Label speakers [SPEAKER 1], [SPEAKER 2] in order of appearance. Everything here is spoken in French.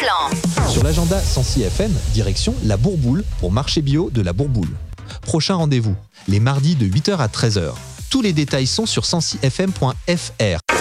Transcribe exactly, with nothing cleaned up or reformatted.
[SPEAKER 1] Clan.
[SPEAKER 2] Sur l'agenda Sensi F M, direction La Bourboule pour marché bio de La Bourboule. Prochain rendez-vous, les mardis de huit heures à treize heures. Tous les détails sont sur sensi f m point f r.